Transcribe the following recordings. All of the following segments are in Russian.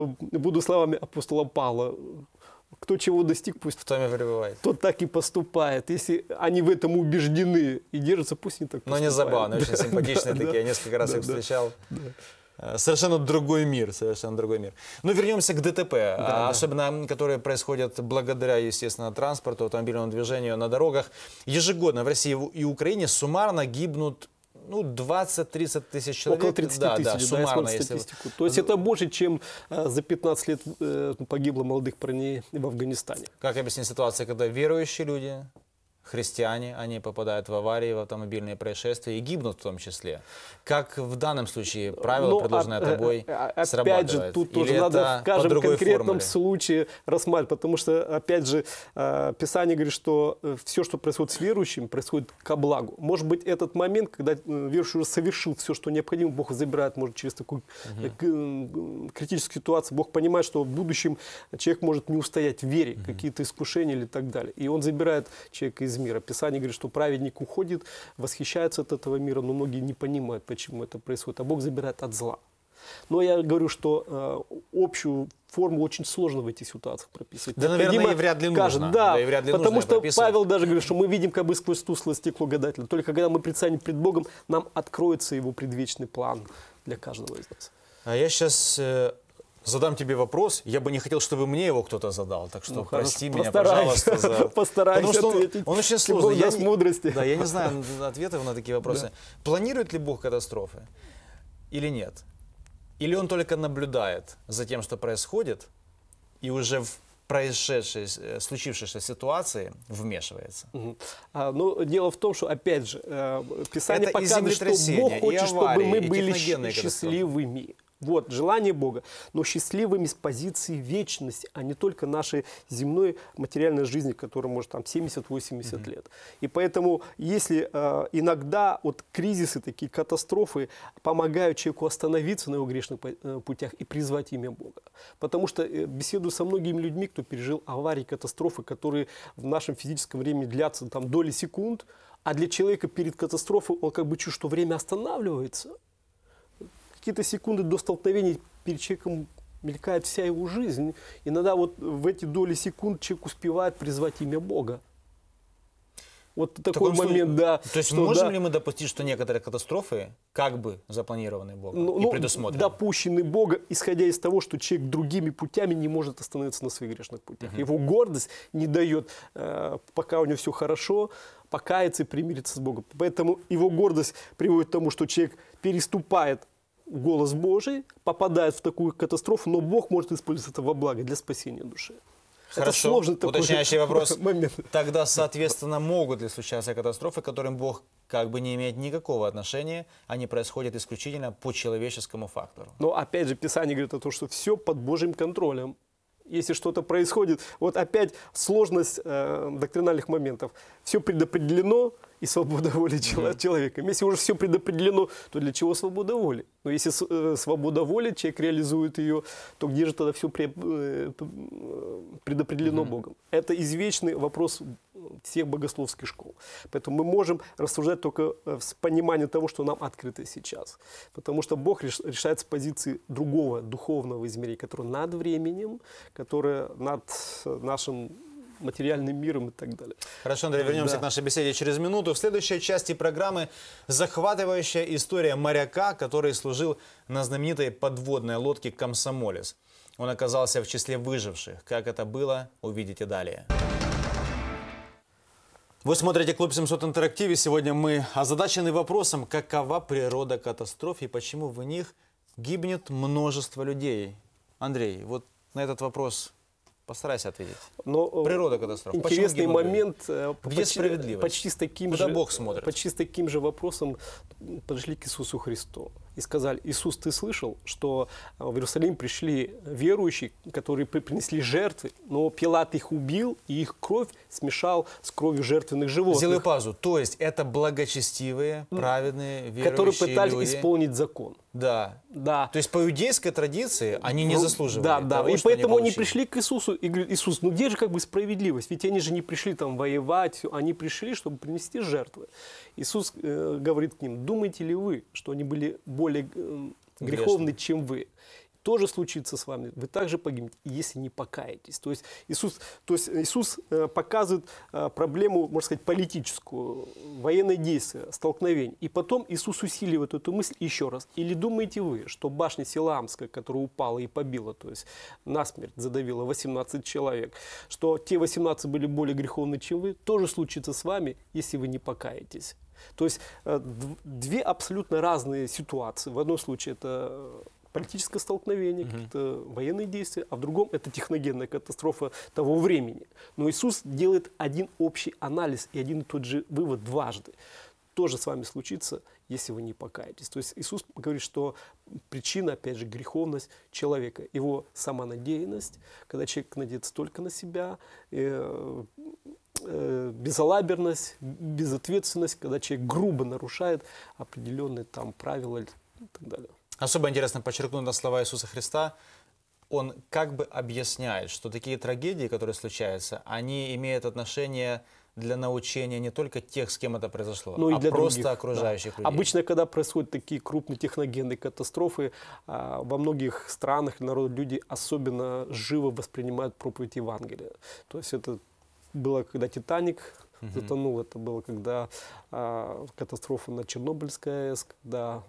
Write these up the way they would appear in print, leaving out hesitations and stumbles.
буду словами апостола Павла, кто чего достиг, пусть В том и пребывает. тот так и поступает. Если они в этом убеждены и держатся, пусть не так Но поступают. не забавно, очень симпатичные да, такие. Я несколько раз да, их да. встречал. Совершенно другой мир, совершенно другой мир. Но вернемся к ДТП, да. особенно которые происходят благодаря, естественно, транспорту, автомобильному движению на дорогах. Ежегодно в России и Украине суммарно гибнут 20-30 тысяч человек. Около 30 да, тысяч, да, я суммарно, смотрю если... статистику. То есть это больше, чем за 15 лет погибло молодых парней в Афганистане. Как объяснить ситуацию, когда верующие люди, христиане, они попадают в аварии, в автомобильные происшествия и гибнут в том числе? Как в данном случае правило, предложенное тобой, срабатывает? Опять же, тут тоже Или надо это в по каждом другой конкретном формуле? случае рассматривать, потому что, опять же, Писание говорит, что все, что происходит с верующими, происходит ко благу. Может быть, этот момент, когда верующий уже совершил все, что необходимо, Бог забирает, может, через такую критическую ситуацию, Бог понимает, что в будущем человек может не устоять в вере, какие-то искушения или так далее. И Он забирает человека из мира. Писание говорит, что праведник уходит, восхищается от этого мира, но многие не понимают, почему это происходит. А Бог забирает от зла. Но я говорю, что общую формулу очень сложно в этих ситуациях прописывать. Да, наверное, и вряд ли нужно. Да, и вряд ли потому нужно что прописывать. Павел даже говорит, что мы видим как бы сквозь тусклое стекло гадателя. Только когда мы предстанем пред Богом, нам откроется его предвечный план для каждого из нас. А я сейчас задам тебе вопрос. Я бы не хотел, чтобы мне его кто-то задал. Так что прости меня, пожалуйста. Постараюсь Потому что ответить. он очень Бог сложный. даст мудрости. Да, я не знаю ответов на такие вопросы. Планирует ли Бог катастрофы или нет? Или он только наблюдает за тем, что происходит, и уже в происшедшей, случившейся ситуации вмешивается? Но дело в том, что, опять же, Писание Это и показывает, что землетрясения, Бог и хочет, чтобы аварии, мы и были техногенные катастрофы. счастливыми. Вот, желание Бога, но счастливыми с позиции вечности, а не только нашей земной материальной жизни, которая может там 70-80 лет. И поэтому, если иногда вот кризисы, такие катастрофы помогают человеку остановиться на его грешных путях и призвать имя Бога. Потому что беседую со многими людьми, кто пережил аварии, катастрофы, которые в нашем физическом времени длятся там доли секунд, а для человека перед катастрофой он как бы чувствует, что время останавливается. Какие-то секунды до столкновения перед человеком мелькает вся его жизнь. Иногда вот в эти доли секунд человек успевает призвать имя Бога. Вот такой момент, да. То есть можем ли мы допустить, что некоторые катастрофы как бы запланированы Богом и предусмотрены? Допущены Бога, исходя из того, что человек другими путями не может остановиться на своих грешных путях. Его гордость не дает, пока у него все хорошо, покаяться и примириться с Богом. Поэтому его гордость приводит к тому, что человек переступает голос Божий, попадает в такую катастрофу, но Бог может использовать это во благо для спасения души. Хорошо, это сложный такой уточняющий вопрос. момент. Тогда, соответственно, могут ли случаться катастрофы, к которым Бог как бы не имеет никакого отношения, они происходят исключительно по человеческому фактору? Но опять же, Писание говорит о том, что все под Божьим контролем. Если что-то происходит, вот опять сложность доктринальных моментов. Все предопределено, и свобода воли человека. Если уже все предопределено, то для чего свобода воли? Но если свобода воли, человек реализует ее, то где же тогда все предопределено Богом? Это извечный вопрос всех богословских школ. Поэтому мы можем рассуждать только с пониманием того, что нам открыто сейчас. Потому что Бог решает с позиции другого духовного измерения, которое над временем, которое над нашим материальным миром и так далее. Хорошо, Андрей, вернемся к нашей беседе через минуту. В следующей части программы захватывающая история моряка, который служил на знаменитой подводной лодке «Комсомолец». Он оказался в числе выживших. Как это было, увидите далее. Вы смотрите «Клуб 700 Интерактиве». Сегодня мы озадачены вопросом, какова природа катастроф и почему в них гибнет множество людей. Андрей, вот на этот вопрос постарайся ответить. Но природа катастроф. Интересный момент. Где справедливость? Почти с таким Куда же, Бог смотрит? Почти с таким же вопросом подошли к Иисусу Христу. И сказали: Иисус, ты слышал, что в Иерусалим пришли верующие, которые принесли жертвы, но Пилат их убил, и их кровь смешал с кровью жертвенных животных. Сделаю паузу. То есть это благочестивые, праведные, верующие которые пытались люди. исполнить закон. Да. Да. То есть по иудейской традиции они не заслуживали того, и что поэтому они получили. пришли к Иисусу и говорят: Иисус, ну где же как бы справедливость? Ведь они же не пришли там воевать, они пришли, чтобы принести жертвы. Иисус говорит к ним: думаете ли вы, что они были более греховны, чем вы? тоже случится с вами. Вы также погибнете, если не покаетесь. То есть Иисус показывает проблему, можно сказать, политическую, военные действия, столкновение. И потом Иисус усиливает эту мысль еще раз. Или думаете вы, что башня Силаамская, которая упала и побила, то есть насмерть задавила 18 человек, что те 18 были более греховны, чем вы, тоже случится с вами, если вы не покаетесь. То есть две абсолютно разные ситуации. В одном случае это политическое столкновение, какие-то военные действия, а в другом это техногенная катастрофа того времени. Но Иисус делает один общий анализ и один и тот же вывод дважды. Тоже с вами случится, если вы не покаетесь. То есть Иисус говорит, что причина, опять же, греховность человека, его самонадеянность, когда человек надеется только на себя, безалаберность, безответственность, когда человек грубо нарушает определенные там правила и так далее. Особо интересно подчеркнуть на слова Иисуса Христа. Он как бы объясняет, что такие трагедии, которые случаются, они имеют отношение для научения не только тех, с кем это произошло, но и для просто других, окружающих людей. Обычно, когда происходят такие крупные техногенные катастрофы, во многих странах люди особенно живо воспринимают проповедь Евангелия. То есть это было, когда «Титаник» затонул, это было, когда катастрофа на Чернобыльской АЭС, когда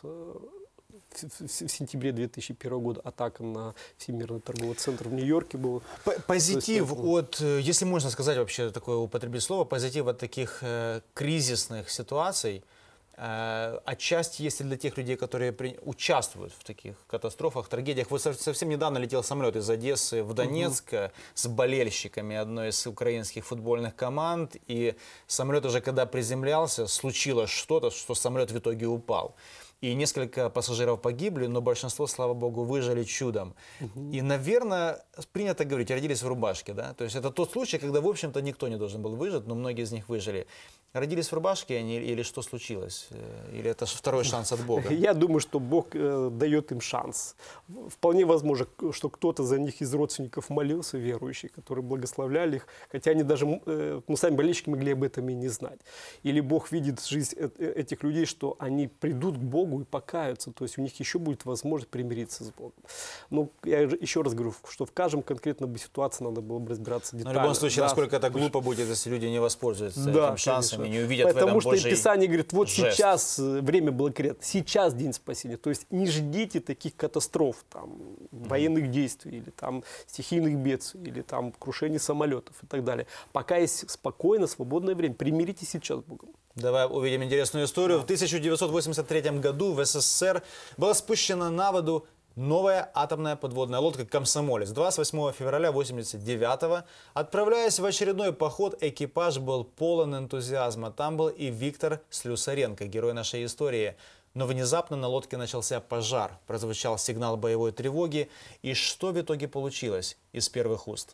в сентябре 2001 года атака на Всемирный торговый центр в Нью-Йорке был. Позитив от, если можно сказать вообще такое употребить слово, позитив от таких кризисных ситуаций, отчасти есть и для тех людей, которые участвуют в таких катастрофах, трагедиях. Вот совсем недавно летел самолет из Одессы в Донецк с болельщиками одной из украинских футбольных команд, и самолет уже когда приземлялся, случилось что-то, что самолет в итоге упал. И несколько пассажиров погибли, но большинство, слава богу, выжили чудом. И, наверное, принято говорить, родились в рубашке, да? То есть это тот случай, когда, в общем-то, никто не должен был выжить, но многие из них выжили. Родились в рубашке они или что случилось? Или это второй шанс от Бога? Я думаю, что Бог дает им шанс. Вполне возможно, что кто-то за них из родственников молился, верующие, которые благословляли их, хотя они даже, сами болельщики могли об этом и не знать. Или Бог видит жизнь этих людей, что они придут к Богу и покаются, то есть у них еще будет возможность примириться с Богом. Но я еще раз говорю, что в каждом конкретной ситуации надо было бы разбираться детально. Но в любом случае, насколько это глупо будет, если люди не воспользуются этим шансом и не увидят в этом Потому что Божий Писание говорит, вот жест. сейчас время было конкретно, сейчас день спасения. То есть не ждите таких катастроф, там, военных действий, или там, стихийных бедствий, или там, крушения самолетов и так далее. Пока есть спокойно, свободное время, примиритесь сейчас с Богом. Давай увидим интересную историю. В 1983 году в СССР была спущена на воду новая атомная подводная лодка «Комсомолец». 28 февраля 1989-го, отправляясь в очередной поход, экипаж был полон энтузиазма. Там был и Виктор Слюсаренко, герой нашей истории. Но внезапно на лодке начался пожар, прозвучал сигнал боевой тревоги. И что в итоге получилось из первых уст?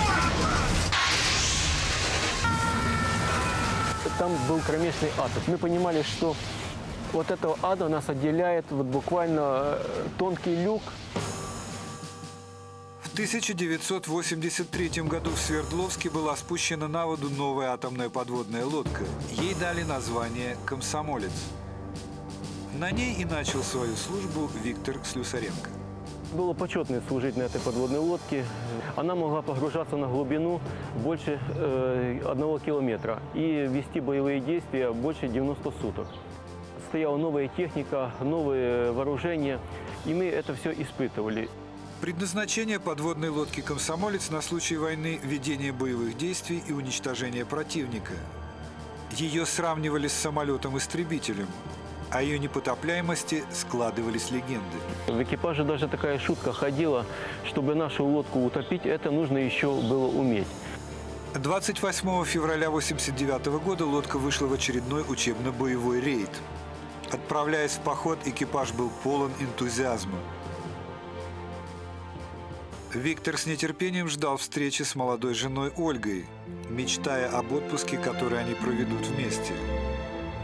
Там был кромешный ад. Мы понимали, что от этого ада нас отделяет вот буквально тонкий люк. В 1983 году в Свердловске была спущена на воду новая атомная подводная лодка. Ей дали название «Комсомолец». На ней и начал свою службу Виктор Слюсаренко. Было почетно служить на этой подводной лодке. Она могла погружаться на глубину больше 1 километра и вести боевые действия больше 90 суток. Стояла новая техника, новые вооружения, и мы это все испытывали. Предназначение подводной лодки «Комсомолец» на случай войны – ведение боевых действий и уничтожение противника. Ее сравнивали с самолетом-истребителем. О ее непотопляемости складывались легенды. В экипаже даже такая шутка ходила, чтобы нашу лодку утопить, это нужно еще было уметь. 28 февраля 1989 года лодка вышла в очередной учебно-боевой рейд. Отправляясь в поход, экипаж был полон энтузиазма. Виктор с нетерпением ждал встречи с молодой женой Ольгой, мечтая об отпуске, который они проведут вместе.